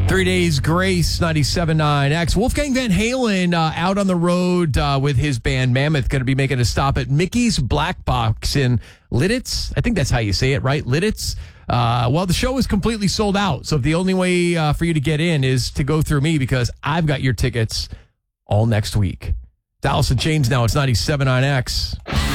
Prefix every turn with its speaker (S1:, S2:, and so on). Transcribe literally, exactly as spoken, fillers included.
S1: Three Days Grace, ninety-seven point nine X. Wolfgang Van Halen uh, out on the road uh, with his band Mammoth, going to be making a stop at Mickey's Black Box in Lidditz. I think that's how you say it, right? Lidditz. Uh, well, the show is completely sold out. So the only way uh, for you to get in is to go through me because I've got your tickets all next week. Dallas in Chains now. It's ninety-seven point nine X.